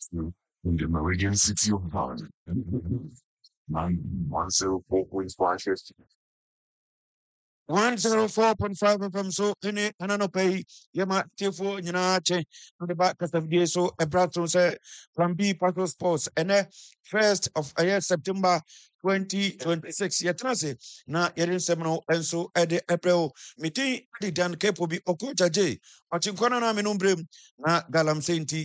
in the Meridian City of Ibadan. 104.5 104.5 FM so any anano pay yama tifo nyina che on the back of the so a brato say from B Pato Sports and 1st of September 2026 yetrase na yerin semno enso ede April meeting di dan kepo bi okocha je ochinkwana na menumbrem na galam senti